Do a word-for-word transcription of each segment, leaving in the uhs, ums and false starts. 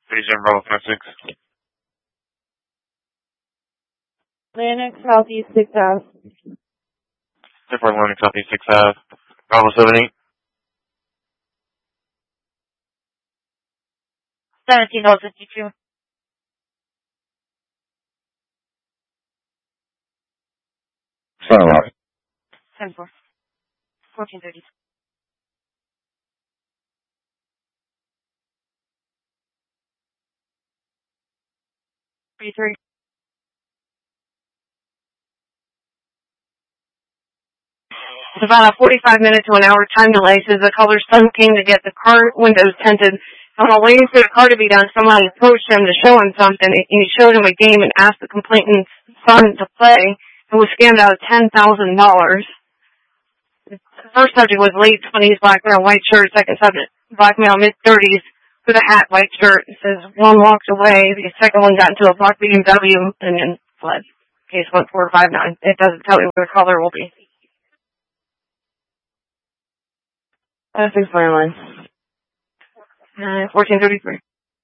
Asian Bravo five six. Atlantic Southeast six Ave. Different Atlantic Southeast six Ave. Bravo seven eight. seventeen oh fifty-two. Sorry. ten four. fourteen thirty. three three. It's about a forty-five minute to an hour time delay. Says the caller's son came to get the car windows tinted. And while waiting for the car to be done, someone approached him to show him something. And he showed him a game and asked the complainant's son to play. And was scammed out of ten thousand dollars. The first subject was late twenties, black male, white shirt. Second subject, black male, mid thirties, with a hat, white shirt. It says one walked away. The second one got into a black B M W and then fled. Case one four five nine. It doesn't tell you where the caller will be. That's my line. Uh, fourteen thirty-three.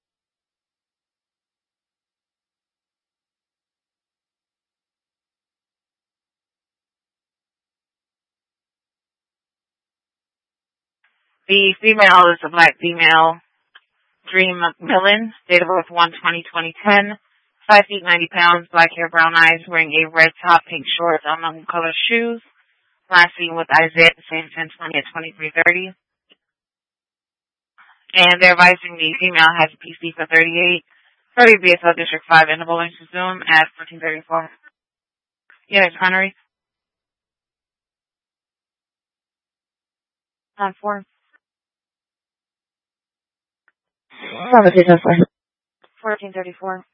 The female is a black female, Dream McMillan, date of birth one twenty twenty ten, five feet ninety pounds, black hair, brown eyes, wearing a red top, pink shorts, unknown color shoes. Last seen with Isaiah at the same ten twenty at twenty-three thirty. And they're advising the female has a P C for thirty-eight, thirty B S L District five in the Bowling Zoom at fourteen thirty-four. Yeah, Connery. On four. Conversation for fourteen thirty-four.